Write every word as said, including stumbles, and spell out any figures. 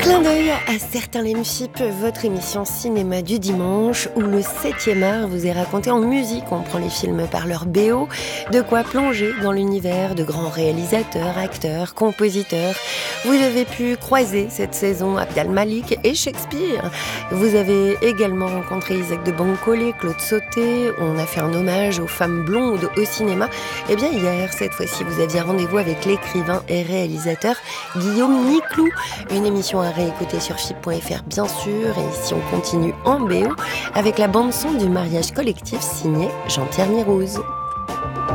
Clin d'œil à certains Lemchip, votre émission cinéma du dimanche où le septième art vous est raconté en musique. On prend les films par leur B O, de quoi plonger dans l'univers de grands réalisateurs, acteurs, compositeurs. Vous avez pu croiser cette saison Abd al-Malik et Shakespeare. Vous avez également rencontré Isaac de Bancolé, Claude Sauté. On a fait un hommage aux femmes blondes au cinéma. Et bien hier, cette fois-ci, vous aviez rendez-vous avec l'écrivain et réalisateur Guillaume Niclou. Une émission à réécouter sur F I P point F R bien sûr. Et ici on continue en B O avec la bande-son du mariage collectif signé Jean-Pierre Mirouz.